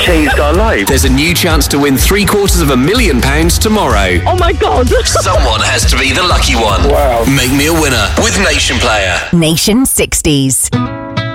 changed our life. There's a new chance to win £750,000 tomorrow. Oh my God. Someone has to be the lucky one. Wow. Make me a winner with Nation Player. Nation 60s.